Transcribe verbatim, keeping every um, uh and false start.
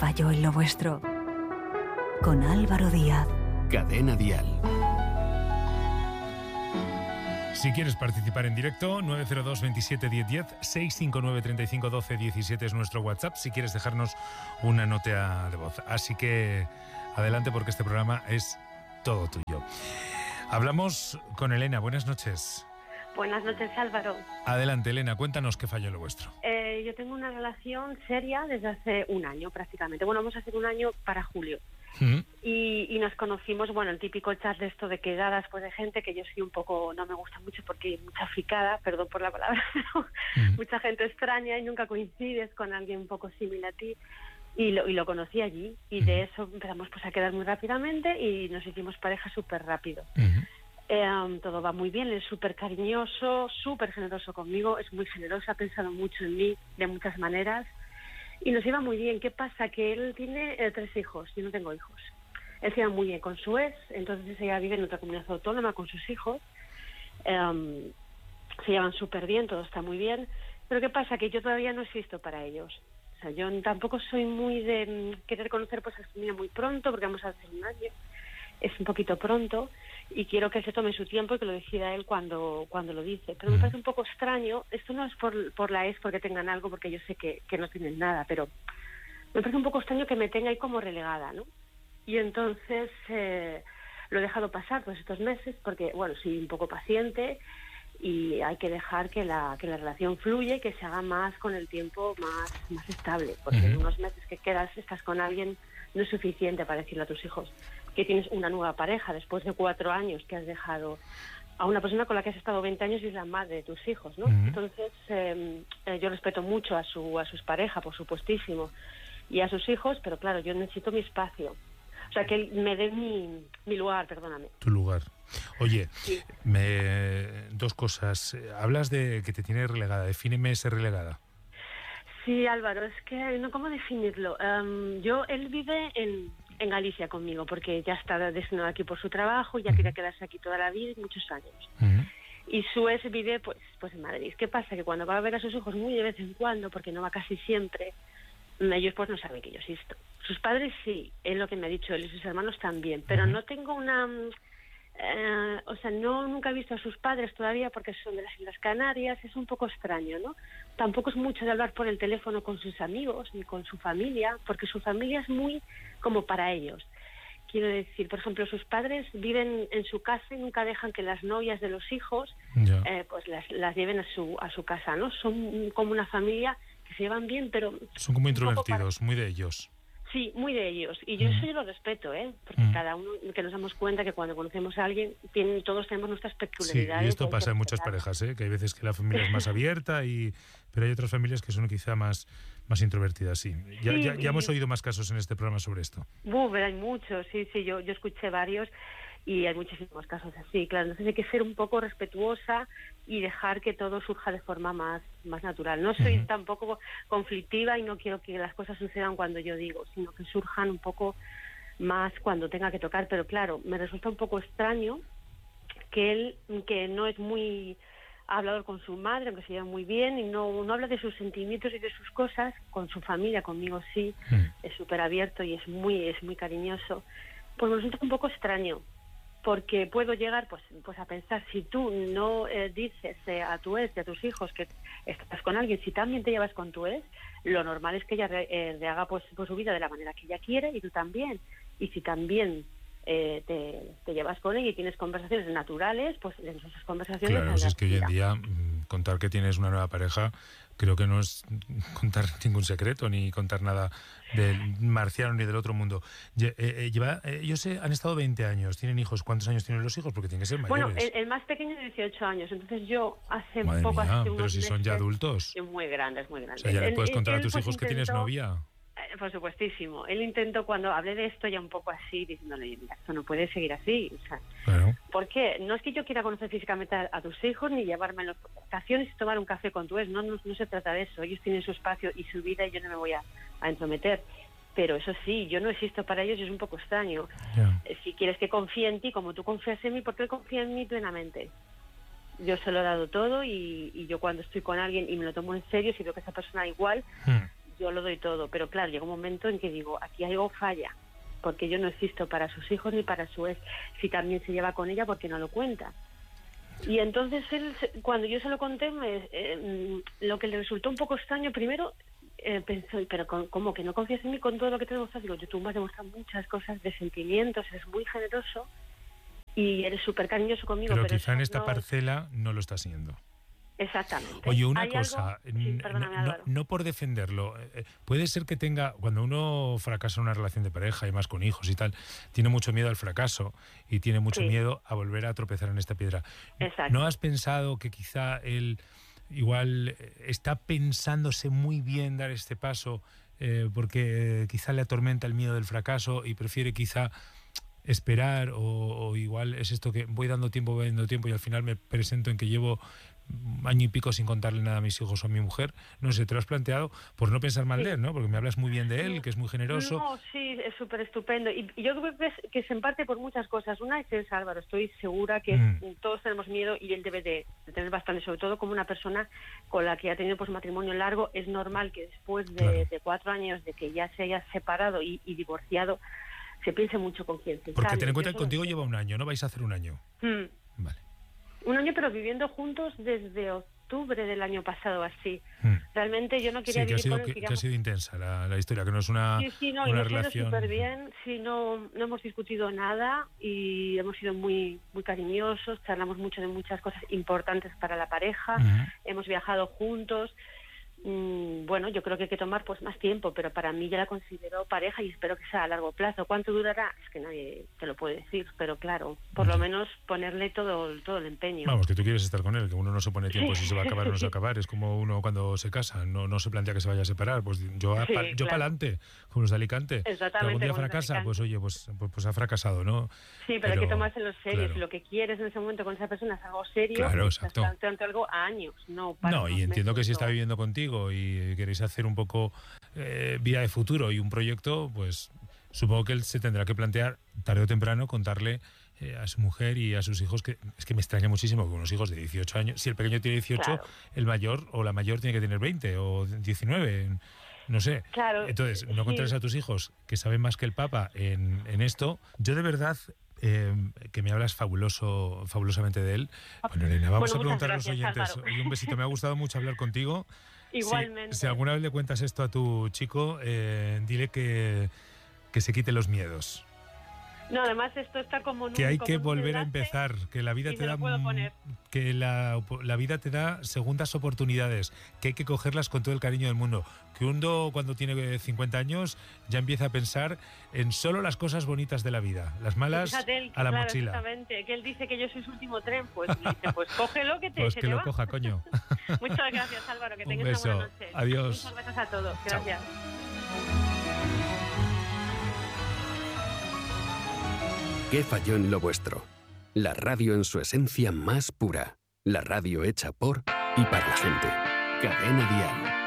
falló en lo vuestro. Con Álvaro Díaz. Cadena Dial. Si quieres participar en directo, nueve cero dos, veintisiete, diez diez, seiscientos cincuenta y nueve, treinta y cinco, doce, diecisiete es nuestro WhatsApp, si quieres dejarnos una nota de voz. Así que adelante, porque este programa es todo tuyo. Hablamos con Elena. Buenas noches. Buenas noches, Álvaro. Adelante, Elena, cuéntanos qué falló lo vuestro. Eh, yo tengo una relación seria desde hace un año prácticamente. Bueno, vamos a hacer un año para julio. Uh-huh. Y, y nos conocimos, bueno, el típico chat de esto de quedadas pues de gente que yo soy un poco, no me gusta mucho porque hay mucha fricada, perdón por la palabra, pero uh-huh. mucha gente extraña y nunca coincides con alguien un poco similar a ti. Y lo, y lo conocí allí y uh-huh. de eso empezamos pues a quedar muy rápidamente y nos hicimos pareja súper rápido. Uh-huh. Eh, todo va muy bien, él es súper cariñoso, súper generoso conmigo, es muy generoso, ha pensado mucho en mí de muchas maneras y nos iba muy bien. ¿Qué pasa? Que él tiene eh, tres hijos, yo no tengo hijos. Él se lleva muy bien con su ex, entonces ella vive en otra comunidad autónoma con sus hijos, eh, se llevan súper bien, todo está muy bien, pero ¿qué pasa? Que yo todavía no existo para ellos. O sea, yo tampoco soy muy de querer conocer pues a su familia muy pronto, porque vamos a hacer un año, es un poquito pronto, y quiero que se tome su tiempo y que lo decida él cuando cuando lo dice. Pero me parece un poco extraño, esto no es por, por la ex porque tengan algo, porque yo sé que, que no tienen nada, pero me parece un poco extraño que me tenga ahí como relegada, ¿no? Y entonces eh, lo he dejado pasar todos estos meses porque, bueno, soy un poco paciente y hay que dejar que la que la relación fluya y que se haga más con el tiempo más, más estable, porque uh-huh. en unos meses que quedas, estás con alguien, no es suficiente para decirle a tus hijos que tienes una nueva pareja después de cuatro años que has dejado a una persona con la que has estado veinte años y es la madre de tus hijos, ¿no? Uh-huh. Entonces, eh, eh, yo respeto mucho a su a sus parejas, por supuestísimo, y a sus hijos, pero claro, yo necesito mi espacio. O sea, que él me dé mi, mi lugar, perdóname. Tu lugar. Oye, sí. me, dos cosas. Hablas de que te tiene relegada. Defíneme ese relegada. Sí, Álvaro, es que no cómo definirlo. Um, yo, él vive en, en Galicia conmigo, porque ya está destinado aquí por su trabajo, ya uh-huh. quería quedarse aquí toda la vida y muchos años. Uh-huh. Y su ex vive pues, pues en Madrid. ¿Qué pasa? Que cuando va a ver a sus hijos muy de vez en cuando, porque no va casi siempre, ellos pues no saben que yo existo. Sus padres sí, es lo que me ha dicho él, y sus hermanos también, pero uh-huh. no tengo una... Eh, o sea, no nunca he visto a sus padres todavía porque son de las Islas Canarias, es un poco extraño, ¿no? Tampoco es mucho de hablar por el teléfono con sus amigos ni con su familia, porque su familia es muy como para ellos. Quiero decir, por ejemplo, sus padres viven en su casa y nunca dejan que las novias de los hijos yeah. eh, pues las, las lleven a su a su casa, ¿no? Son como una familia que se llevan bien, pero... Son como introvertidos, para... muy de ellos. Sí, muy de ellos. Y yo mm. eso yo lo respeto, ¿eh? Porque mm. cada uno, que nos damos cuenta que cuando conocemos a alguien, tienen, todos tenemos nuestras peculiaridades. Sí, y esto pasa en muchas parejas, ¿eh? Que hay veces que la familia es más abierta, y pero hay otras familias que son quizá más, más introvertidas, sí. Ya, sí, ya, ya hemos oído más casos en este programa sobre esto. Uh, hay muchos, sí, sí, yo, yo escuché varios y hay muchísimos casos así, claro. Entonces hay que ser un poco respetuosa y dejar que todo surja de forma más, más natural. No soy uh-huh. tampoco conflictiva y no quiero que las cosas sucedan cuando yo digo, sino que surjan un poco más cuando tenga que tocar. Pero claro, me resulta un poco extraño que él, que no es muy hablador con su madre, aunque se lleva muy bien, y no, no habla de sus sentimientos y de sus cosas, con su familia, conmigo sí, uh-huh. es súper abierto y es muy, es muy cariñoso. Pues me resulta un poco extraño, porque puedo llegar pues pues a pensar, si tú no eh, dices eh, a tu ex y a tus hijos que estás con alguien, si también te llevas con tu ex, lo normal es que ella re, eh, le haga pues, pues su vida de la manera que ella quiere y tú también. Y si también eh, te, te llevas con ella y tienes conversaciones naturales, pues en esas conversaciones... Claro, si es que hoy en día contar que tienes una nueva pareja creo que no es contar ningún secreto ni contar nada del marciano ni del otro mundo. Eh, eh, lleva, eh, yo sé, han estado veinte años, tienen hijos. ¿Cuántos años tienen los hijos? Porque tienen que ser mayores. Bueno, el, el más pequeño de dieciocho años, entonces yo hace Madre poco... mía, hace pero si son ya adultos. Muy grandes, muy grandes. O sea, ya le puedes él, contar él, a tus pues hijos que intentó, tienes novia. Eh, por supuestísimo. Él intentó, cuando hablé de esto, ya un poco así, diciéndole, mira, esto no puede seguir así. O sea, claro. ¿por qué? No es que yo quiera conocer físicamente a, a tus hijos, ni llevarme en las vacaciones y tomar un café con tu ex. No, no, no se trata de eso. Ellos tienen su espacio y su vida y yo no me voy a, a entrometer. Pero eso sí, yo no existo para ellos y es un poco extraño. Yeah. Eh, si quieres que confíe en ti, como tú confías en mí, ¿por qué confía en mí plenamente? Yo se lo he dado todo y, y yo cuando estoy con alguien y me lo tomo en serio, si veo que esa persona igual... Hmm. yo lo doy todo, pero claro, llega un momento en que digo, aquí algo falla, porque yo no existo para sus hijos ni para su ex. Si también se lleva con ella, ¿por qué no lo cuenta? Y entonces él, cuando yo se lo conté, me, eh, lo que le resultó un poco extraño, primero eh, pensó, pero ¿cómo que no confías en mí con todo lo que te demuestras? Digo, yo, tú me has demostrado muchas cosas de sentimientos, eres muy generoso y eres súper cariñoso conmigo. Pero, pero quizá en esta no parcela no lo está siendo. Exactamente. Oye, una ¿Hay cosa, algo? Sí, perdóname, no, no, Álvaro. no por defenderlo, eh, puede ser que tenga, cuando uno fracasa en una relación de pareja y más con hijos y tal, tiene mucho miedo al fracaso y tiene mucho Sí. miedo a volver a tropezar en esta piedra. Exacto. ¿No has pensado que quizá él igual está pensándose muy bien dar este paso eh, porque quizá le atormenta el miedo del fracaso y prefiere quizá esperar, o, o igual es esto que voy dando tiempo, voy dando tiempo y al final me presento en que llevo año y pico sin contarle nada a mis hijos o a mi mujer? No sé, ¿te lo has planteado? Por no pensar mal Sí. de él, ¿no? Porque me hablas muy bien de él, No, que es muy generoso. No, sí, es súper estupendo. Y, y yo creo que, es, que se emparte por muchas cosas. Una es ese, Álvaro, estoy segura que Mm. todos tenemos miedo y él debe de, de tener bastante, sobre todo como una persona con la que ha tenido pues matrimonio largo. Es normal que después de, Claro. de cuatro años de que ya se haya separado y, y divorciado, se piense mucho con quién se Porque sale. ten en cuenta Yo que solo- contigo lleva un año, ¿no? Vais a hacer un año. Mm. Vale. Un año, pero viviendo juntos desde octubre del año pasado, así. Mm. Realmente yo no quería Sí, que ha vivir sido, con él, que, queríamos- que ha sido intensa la, la historia, que no es una, Sí, sí, no, y una nos ha ido relación... súper bien, sí, no, no hemos discutido nada y hemos sido muy muy cariñosos, charlamos mucho de muchas cosas importantes para la pareja, Ujú. hemos viajado juntos. Mm, bueno, yo creo que hay que tomar pues más tiempo, pero para mí ya la considero pareja y espero que sea a largo plazo. ¿Cuánto durará? Es que nadie te lo puede decir, pero claro, por lo Ya. menos ponerle todo, todo el empeño. Vamos, que tú quieres estar con él, que uno no se pone tiempo Sí. si se va a acabar o no se va a acabar. Es como uno cuando se casa, no, no se plantea que se vaya a separar. Pues yo, a- Sí, pa- yo claro. para adelante, como los de Alicante. Que Exactamente, algún día como los de fracasa, Alicante. pues oye, pues, pues, pues ha fracasado, ¿no? Sí, pero, hay que tomárselo serio. claro. Si lo que quieres en ese momento con esa persona es algo serio, Claro, pues exacto. estás planteando algo a años, no para No, unos y entiendo que meses si está o- viviendo contigo y queréis hacer un poco eh, vida de futuro y un proyecto, pues supongo que él se tendrá que plantear tarde o temprano contarle eh, a su mujer y a sus hijos, que es que me extraña muchísimo que unos hijos de dieciocho años, si el pequeño tiene dieciocho, Claro. el mayor o la mayor tiene que tener veinte o diecinueve, no sé. Claro, Entonces, no sí. contarles a tus hijos que saben más que el Papa en, en esto. Yo de verdad... Eh, que me hablas fabuloso, fabulosamente de él. Bueno, Elena, vamos Bueno, a preguntar a muchas los gracias, oyentes. Álvaro. Oye, un besito, me ha gustado mucho hablar contigo. Igualmente. Si, si alguna vez le cuentas esto a tu chico, eh, dile que, que se quite los miedos. No, además esto está como en Que un- hay como que en un volver a enlace. empezar, que la vida y te me da lo puedo poner. que la, la vida te da segundas oportunidades, que hay que cogerlas con todo el cariño del mundo. Que uno cuando tiene cincuenta años ya empieza a pensar en solo las cosas bonitas de la vida, las malas Fíjate él, a la claro, mochila. Exactamente, que él dice que yo soy su último tren, pues le dice, pues cógelo que te, Pues se que te lo va. coja, coño. Muchas gracias, Álvaro, que Un tengas beso. una buena noche. Adiós. Muchas gracias a todos. Chao. Gracias. ¿Qué falló en lo vuestro? La radio en su esencia más pura. La radio hecha por y para la gente. Cadena Dial.